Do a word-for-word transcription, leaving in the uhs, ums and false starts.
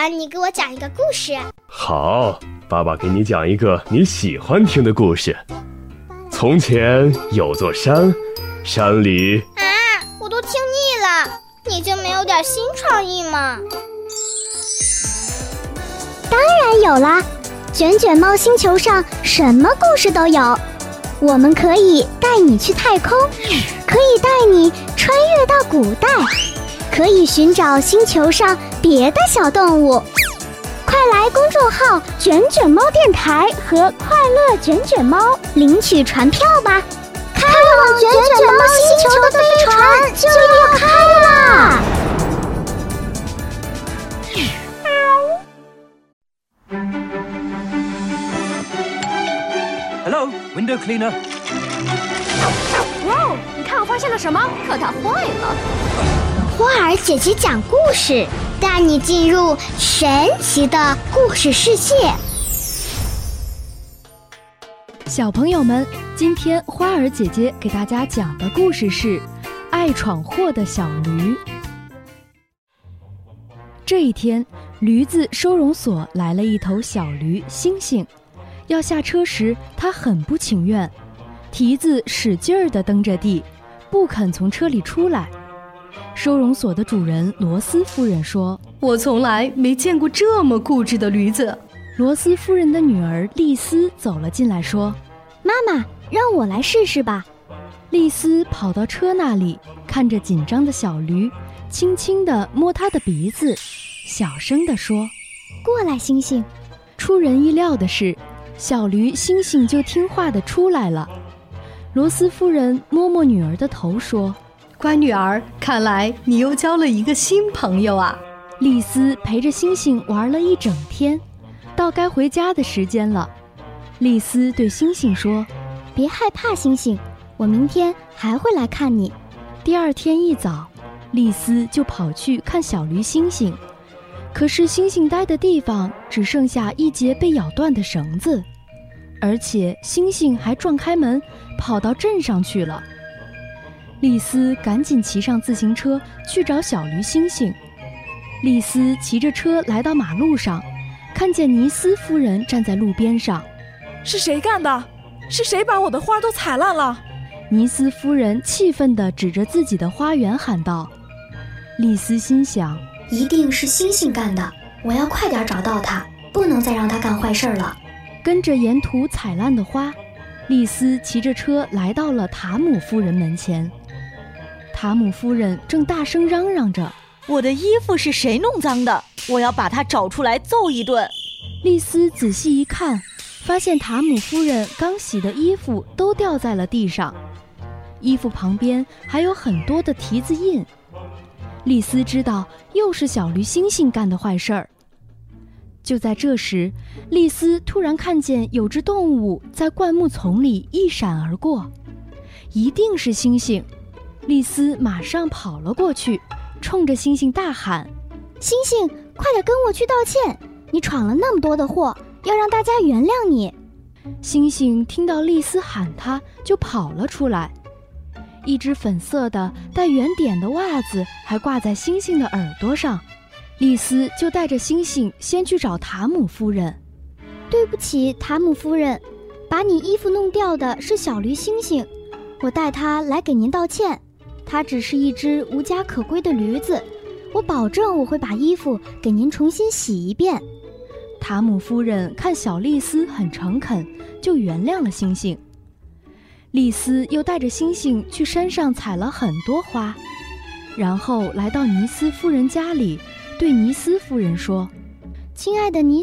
爸，你给我讲一个故事。 好，爸爸给你讲一个你喜欢听的故事。从前有座山，山里…… 啊，我都听腻了，你就没有点新创意吗？ 当然有啦，卷卷猫星球上什么故事都有。我们可以带你去太空，可以带你穿越到古代，可以寻找星球上别的小动物。快来公众号卷卷猫电台和快乐卷卷猫领取船票吧，开往卷卷猫星球的飞船就要开啦！ Hello, window cleaner. 哇哦，你看我发现了什么？可它坏了。 花儿姐姐讲故事，带你进入神奇的故事世界。 小朋友们，今天花儿姐姐给大家讲的故事是《爱闯祸的小驴》。这一天，驴子收容所来了一头小驴星星。要下车时，他很不情愿，蹄子使劲儿地蹬着地，不肯从车里出来。收容所的主人罗斯夫人说：“ 我从来没见过这么固执的驴子。” 罗斯夫人的女儿丽丝走了进来，说：“ 妈妈，让我来试试吧。” 丽丝跑到车那里，看着紧张的小驴，轻轻地摸它的鼻子，小声地说：“ 过来，星星。” 出人意料的是，小驴星星就听话地出来了。罗斯夫人摸摸女儿的头说：“ 乖女儿，看来你又交了一个新朋友啊。” 丽丝陪着星星玩了一整天，到该回家的时间了。丽丝对星星说：“ 别害怕，星星，我明天还会来看你。” 第二天一早，丽丝就跑去看小驴星星。可是星星待的地方只剩下一截被咬断的绳子，而且星星还撞开门跑到镇上去了。丽丝赶紧骑上自行车去找小驴星星。丽丝骑着车来到马路上，看见尼斯夫人站在路边上。 是谁干的？是谁把我的花都踩烂了？ 尼斯夫人气愤地指着自己的花园喊道。丽丝心想， 一定是星星干的，我要快点找到他，不能再让他干坏事了。 跟着沿途踩烂的花，丽丝骑着车来到了塔姆夫人门前。塔姆夫人正大声嚷嚷着：“ 我的衣服是谁弄脏的？我要把他找出来揍一顿。” 丽丝仔细一看，发现塔姆夫人刚洗的衣服都掉在了地上，衣服旁边还有很多的蹄子印。丽丝知道又是小驴星星干的坏事儿。就在这时，丽丝突然看见有只动物在灌木丛里一闪而过，一定是星星。丽丝马上跑了过去，冲着星星大喊：“ 星星，快点跟我去道歉！你闯了那么多的祸，要让大家原谅你。” 星星听到丽丝喊他，就跑了出来。一只粉色的带圆点的袜子还挂在星星的耳朵上，丽丝就带着星星先去找塔姆夫人。 对不起，塔姆夫人，把你衣服弄掉的是小驴星星，我带它来给您道歉。它只是一只无家可归的驴子，我保证我会把衣服给您重新洗一遍。 塔姆夫人看小丽丝很诚恳，就原谅了星星。丽丝又带着星星去山上采了很多花，然后来到尼斯夫人家里，对尼斯夫人说：“ 亲爱的尼